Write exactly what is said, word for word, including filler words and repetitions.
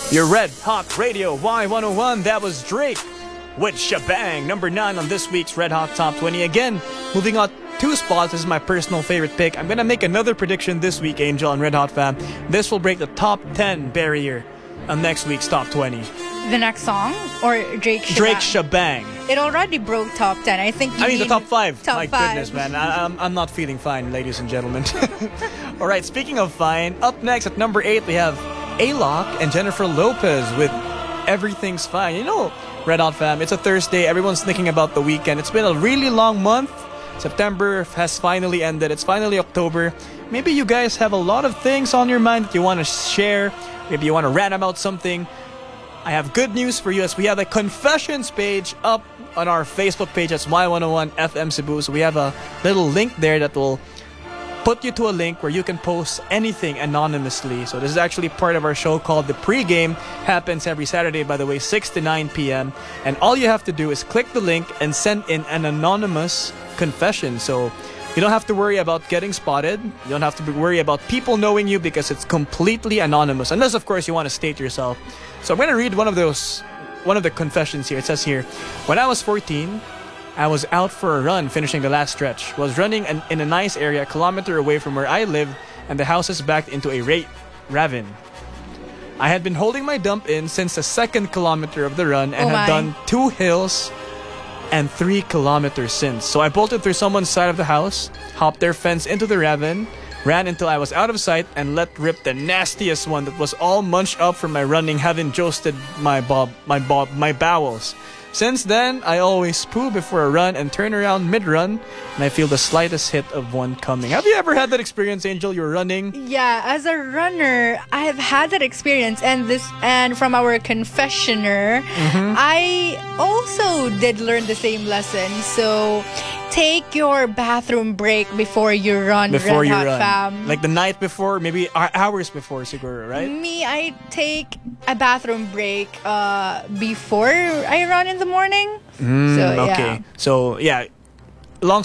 Your Red Hot Radio Y one oh one, that was Drake with Shabang, number nine on this week's Red Hot Top twenty. Again, moving on two spots, this is my personal favorite pick. I'm gonna make another prediction this week, Angel and Red Hot fam. This will break the top ten barrier on next week's Top twenty. The next song? Or Drake Shabang? Drake Shabang. It already broke top ten. I think you I mean, the top five. Top My five. goodness, man. I, I'm, I'm not feeling fine, ladies and gentlemen. All right, speaking of fine, up next at number eight, we have A-Lock and Jennifer Lopez with Everything's Fine. You know, Red Hot fam, it's a Thursday. Everyone's thinking about the weekend. It's been a really long month. September has finally ended. It's finally October. Maybe you guys have a lot of things on your mind that you want to share. Maybe you want to rant about something. I have good news for you as we have a confessions page up on our Facebook page. That's Y one oh one F M Cebu. So we have a little link there that will put you to a link where you can post anything anonymously. So this is actually part of our show called The Pre-Game. Happens every Saturday, by the way, six to nine p.m. And all you have to do is click the link and send in an anonymous confession. So you don't have to worry about getting spotted. You don't have to worry about people knowing you because it's completely anonymous. Unless, of course, you want to state yourself. So I'm going to read one of those, one of the confessions here. It says here, when I was fourteen, I was out for a run finishing the last stretch. Was running an, in a nice area a kilometer away from where I lived and the house is backed into a ra- ravine. I had been holding my dump in since the second kilometer of the run and Oh had my. done two hills and three kilometers since. So I bolted through someone's side of the house, hopped their fence into the ravine, ran until I was out of sight, and let rip the nastiest one that was all munched up from my running, having jousted my bob, my bob, my bowels. Since then, I always poo before a run and turn around mid-run, and I feel the slightest hit of one coming. Have you ever had that experience, Angel? You're running. Yeah, as a runner, I have had that experience, and this, and from our confessioner, Mm-hmm. I also did learn the same lesson. So, take your bathroom break before you run. Before Red you Hot run. Fam. Like the night before, maybe hou- hours before, siguro, right? Me, I take a bathroom break uh, before I run in the morning. so, yeah. Okay. So, yeah,